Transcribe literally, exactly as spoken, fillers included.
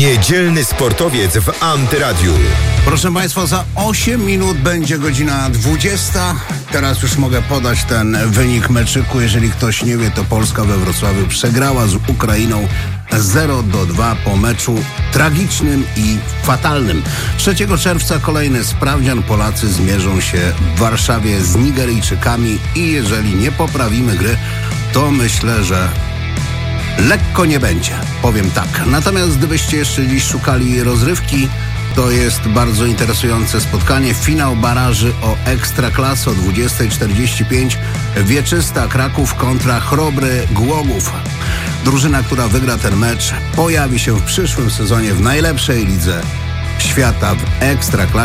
Niedzielny sportowiec w Antyradiu. Proszę Państwa, za osiem minut będzie godzina dwudziesta. Teraz już mogę podać ten wynik meczyku. Jeżeli ktoś nie wie, to Polska we Wrocławiu przegrała z Ukrainą zero do dwóch po meczu tragicznym i fatalnym. trzeciego czerwca kolejny sprawdzian. Polacy zmierzą się w Warszawie z Nigeryjczykami i jeżeli nie poprawimy gry, to myślę, że lekko nie będzie, powiem tak. Natomiast gdybyście jeszcze dziś szukali rozrywki, to jest bardzo interesujące spotkanie. Finał baraży o Ekstraklasę o dwudziesta czterdzieści pięć. Wieczysta Kraków kontra Chrobry Głogów. Drużyna, która wygra ten mecz, pojawi się w przyszłym sezonie w najlepszej lidze świata w Ekstraklasie.